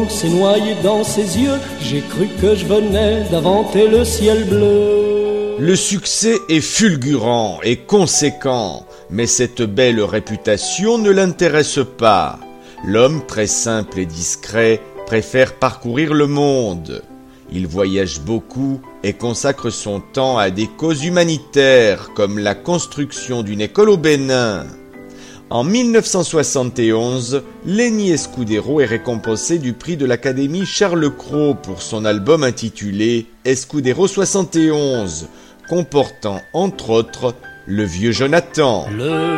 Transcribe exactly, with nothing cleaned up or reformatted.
monde s'est noyé dans ses yeux. J'ai cru que je venais d'inventer le ciel bleu. Le succès est fulgurant et conséquent, mais cette belle réputation ne l'intéresse pas. L'homme très simple et discret préfère parcourir le monde. Il voyage beaucoup et consacre son temps à des causes humanitaires comme la construction d'une école au Bénin. En mille neuf cent soixante et onze, Lenny Escudero est récompensé du prix de l'Académie Charles Cros pour son album intitulé Escudero soixante et onze, comportant entre autres Le Vieux Jonathan. Le